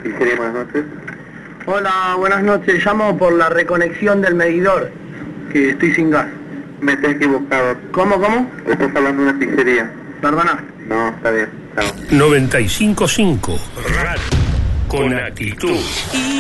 Pizzería, buenas noches. Hola, buenas noches. Llamo por la reconexión del medidor, que estoy sin gas. Me está equivocado. ¿Cómo? Estás hablando de una pizzería. Perdona. No, está bien. Chao. 95.5 Radio con actitud.